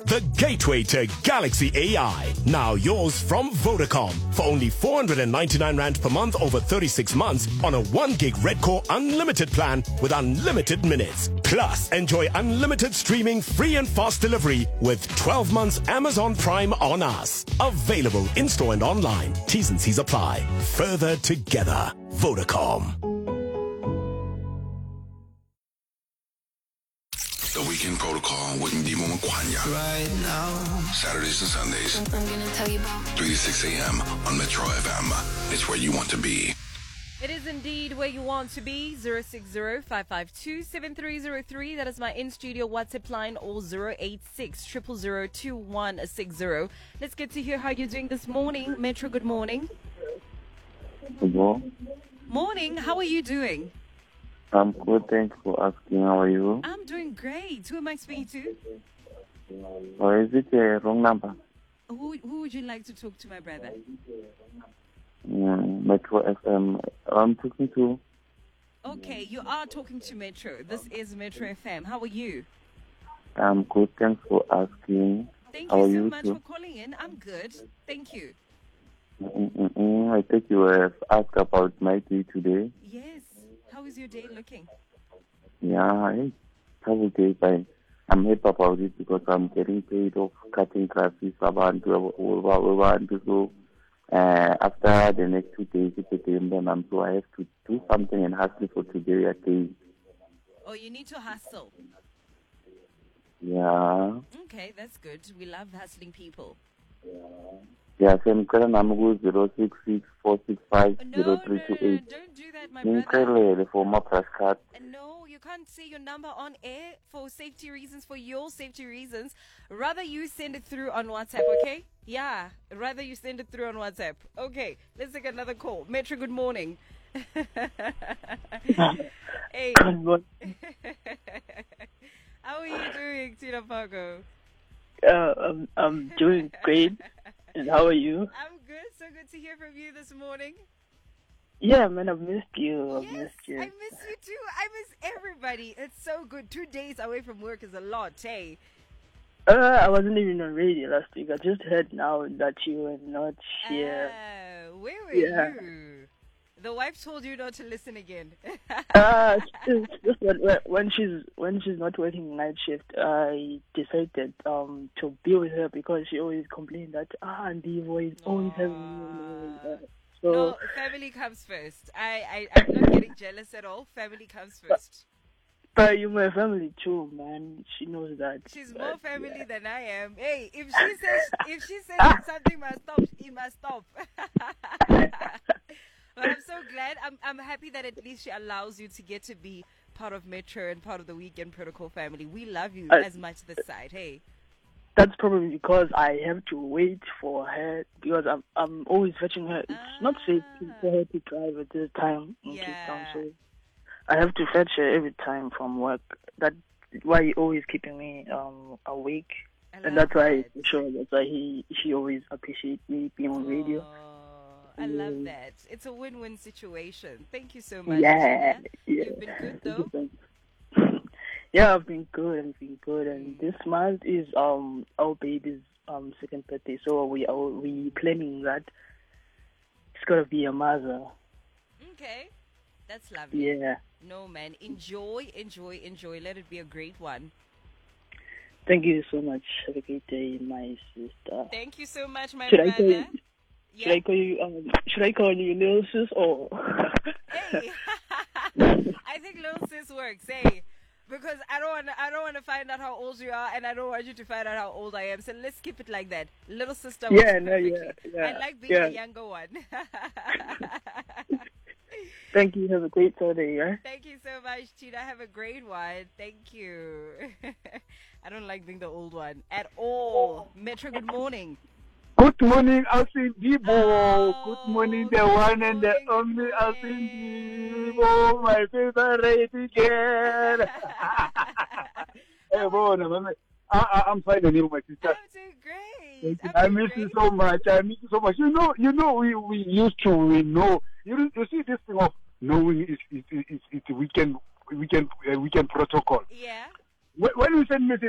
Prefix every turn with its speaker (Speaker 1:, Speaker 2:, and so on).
Speaker 1: The gateway to Galaxy AI. Now yours from Vodacom for only 499 Rand per month over 36 months on a 1 gig Red Core unlimited plan with unlimited minutes. Plus, enjoy unlimited streaming, free and fast delivery with 12 months Amazon Prime on us. Available in-store and online. T's and C's apply. Further together. Vodacom.
Speaker 2: The Weekend Protocol with Ndimo Mkwanya.
Speaker 3: Right now.
Speaker 2: Saturdays and Sundays.
Speaker 4: I'm going to tell you about.
Speaker 2: 3 to 6 a.m. on Metro FM. It's where you want to be.
Speaker 5: It is indeed where you want to be. 060-552-7303. That is my in-studio WhatsApp line, or 086-000-2160. Let's get to hear how you're doing this morning. Metro, good morning.
Speaker 6: Good morning.
Speaker 5: Morning. How are you doing?
Speaker 6: I'm good, thanks for asking. How are you?
Speaker 5: I'm doing great. Who am I speaking to?
Speaker 6: Or is it a wrong number?
Speaker 5: Who would you like to talk to, my brother?
Speaker 6: Metro FM. I'm talking to...
Speaker 5: Okay, you are talking to Metro. This is Metro FM. How are you?
Speaker 6: I'm good, thanks for asking.
Speaker 5: Thank
Speaker 6: How are
Speaker 5: you so
Speaker 6: you
Speaker 5: much
Speaker 6: too?
Speaker 5: for calling in. I'm good. Thank you.
Speaker 6: I think you have asked about my day today.
Speaker 5: Yes. How is your day looking?
Speaker 6: Yeah, it's trouble day, but I'm happy about it because I'm getting paid off cutting grasses abantu. So after the next 2 days, it's a game, then so I have to do something and hustle for today again.
Speaker 5: Oh, you need to hustle.
Speaker 6: Yeah.
Speaker 5: Okay, that's good. We love hustling people.
Speaker 6: Yeah, so I'm calling number 066-465-0328.
Speaker 5: No, don't do that, my brother.
Speaker 6: The former press card.
Speaker 5: No, you can't say your number on air for safety reasons, for your safety reasons. Rather you send it through on WhatsApp, okay? Yeah, rather you send it through on WhatsApp. Okay, let's take another call. Metro, good morning. Hey. How are you doing, Tina Pago?
Speaker 7: I'm doing great. And how are you?
Speaker 5: I'm good. So good to hear from you this morning.
Speaker 7: Yeah, man, I've missed you.
Speaker 5: Yes, I miss you too. I miss everybody. It's so good. 2 days away from work is a lot, hey?
Speaker 7: I wasn't even on radio last week. I just heard now that you were not here.
Speaker 5: Where were you? The wife told you not to listen again.
Speaker 7: Just when she's not working night shift, I decided to be with her because she always complained that Ndivo is always having. So
Speaker 5: no, family comes first. I'm not getting jealous at all. Family comes first.
Speaker 7: But you're my family too, man. She knows that.
Speaker 5: She's more family than I am. Hey, if she says something must stop, it must stop. But I'm so glad. I'm happy that at least she allows you to get to be part of Metro and part of the Weekend Protocol family. We love you as much this side. Hey.
Speaker 7: That's probably because I have to wait for her because I'm always fetching her. It's not safe for her to drive at this time in Cape Town, so I have to fetch her every time from work. That's why he's always keeping me awake, and that's why she always appreciates me being on radio.
Speaker 5: I love that. It's a win-win situation. Thank you so much.
Speaker 7: Yeah.
Speaker 5: You've been good though.
Speaker 7: Yeah, I've been good. And this month is our baby's second birthday, so we planning that it's gonna be a mother.
Speaker 5: Okay, that's lovely.
Speaker 7: Yeah.
Speaker 5: No, man, enjoy. Let it be a great one.
Speaker 7: Thank you so much. Have a great day, my sister.
Speaker 5: Thank you so much, my brother.
Speaker 7: Should I call you Lil Sis or?
Speaker 5: Hey, I think Lil Sis works. Hey, because I don't want to find out how old you are, and I don't want you to find out how old I am. So let's keep it like that. Little sister.
Speaker 7: Yeah.
Speaker 5: I like being the younger one.
Speaker 7: Thank you. Have a great Saturday. Yeah.
Speaker 5: Thank you so much, Tina. Have a great one. Thank you. I don't like being the old one at all. Metro, good morning.
Speaker 8: Good morning, Alcindibo. Good morning, the one and the only Alcindibo, my favorite girl. I'm fine, and you, my sister.
Speaker 5: I'm doing great.
Speaker 8: I miss you so much. You know, we used to. We know. You see this thing of knowing is weekend protocol.
Speaker 5: Yeah.
Speaker 8: When you send me